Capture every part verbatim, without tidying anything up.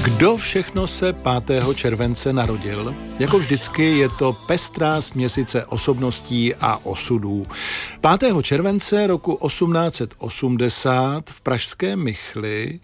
Kdo všechno se pátého července narodil? Jako vždycky je to pestrá směsice osobností a osudů. pátého července roku osmnáct osmdesát v pražském Michli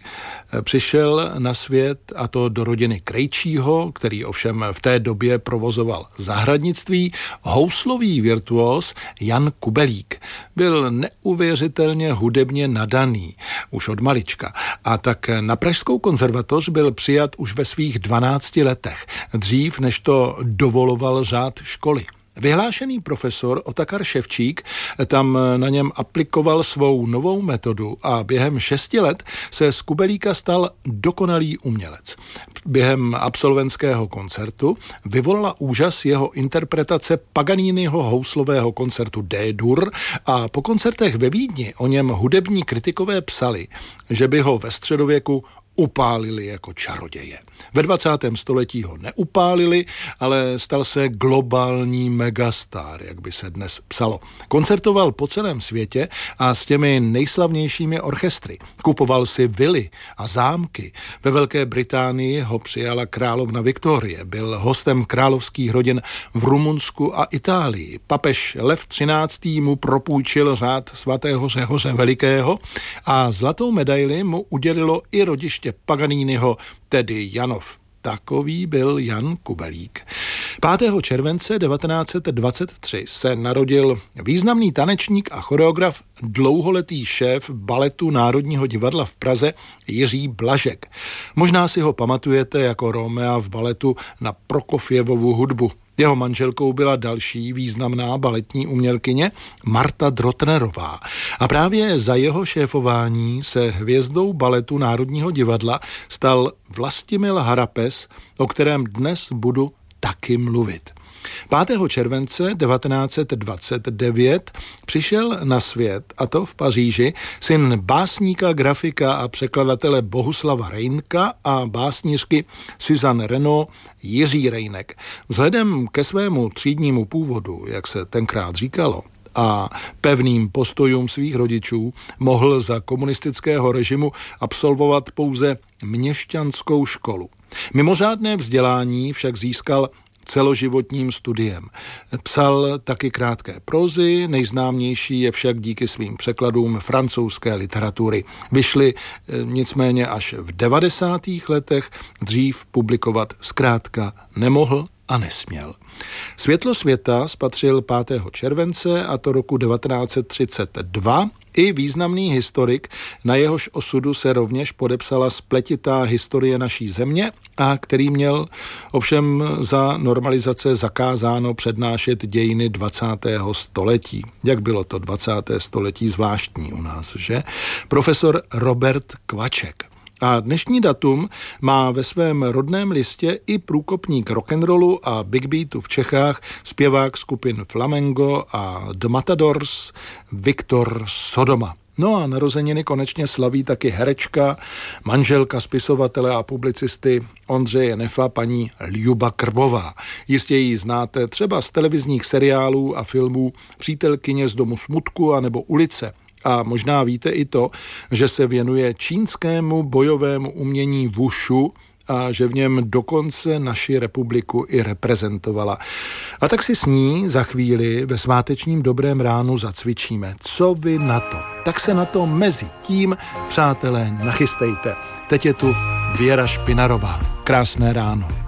přišel na svět, a to do rodiny Krejčího, který ovšem v té době provozoval zahradnictví, houslový virtuóz Jan Kubelík. Byl neuvěřitelně hudebně nadaný už od malička, a tak na Pražskou konzervatoř byl přijat už ve svých dvanácti letech, dřív než to dovoloval řád školy. Vyhlášený profesor Otakar Ševčík tam na něm aplikoval svou novou metodu a během šesti let se z Kubelíka stal dokonalý umělec. Během absolventského koncertu vyvolala úžas jeho interpretace Paganiniho houslového koncertu D-dur a po koncertech ve Vídni o něm hudební kritikové psali, že by ho ve středověku upálili jako čaroděje. Ve dvacátém století ho neupálili, ale stal se globální megastar, jak by se dnes psalo. Koncertoval po celém světě a s těmi nejslavnějšími orchestry. Kupoval si vily a zámky. Ve Velké Británii ho přijala královna Viktorie. Byl hostem královských rodin v Rumunsku a Itálii. Papež Lev třináctý mu propůjčil řád svatého Řehoře Velikého a zlatou medaili mu udělilo i rodiště Paganiniho, tedy Janov. Takový byl Jan Kubelík. pátého července devatenáct dvacet tři se narodil významný tanečník a choreograf, dlouholetý šéf baletu Národního divadla v Praze Jiří Blažek. Možná si ho pamatujete jako Romea v baletu na Prokofjevovu hudbu. Jeho manželkou byla další významná baletní umělkyně Marta Drottnerová. A právě za jeho šéfování se hvězdou baletu Národního divadla stal Vlastimil Harapes, o kterém dnes budu taky mluvit. pátého července devatenáct dvacet devět přišel na svět, a to v Paříži, syn básníka, grafika a překladatele Bohuslava Rejnka a básnířky Suzanne Renaud Jiří Rejnek. Vzhledem ke svému třídnímu původu, jak se tenkrát říkalo, a pevným postojům svých rodičů mohl za komunistického režimu absolvovat pouze měšťanskou školu. Mimořádné vzdělání však získal celoživotním studiem. Psal taky krátké prózy, nejznámější je však díky svým překladům francouzské literatury. Vyšly nicméně až v devadesátých letech, dřív publikovat zkrátka nemohl a nesměl. Světlo světa spatřil pátého července, a to roku devatenáct třicet dva, i významný historik, na jehož osudu se rovněž podepsala spletitá historie naší země a který měl ovšem za normalizace zakázáno přednášet dějiny dvacátého století. Jak bylo to dvacáté století zvláštní u nás, že? Profesor Robert Kvaček. A dnešní datum má ve svém rodném listě i průkopník rock'n'rollu a big beatu v Čechách, zpěvák skupin Flamengo a The Matadors Viktor Sodoma. No a narozeniny konečně slaví taky herečka, manželka spisovatele a publicisty Ondřeje Nefa, paní Ljuba Krbová. Jistě ji znáte třeba z televizních seriálů a filmů Přítelkyně z domu smutku a nebo Ulice. A možná víte i to, že se věnuje čínskému bojovému umění wushu a že v něm dokonce naši republiku i reprezentovala. A tak si s ní za chvíli ve svátečním dobrém ránu zacvičíme. Co vy na to? Tak se na to mezi tím, přátelé, nachystejte. Teď je tu Věra Špinarová. Krásné ráno.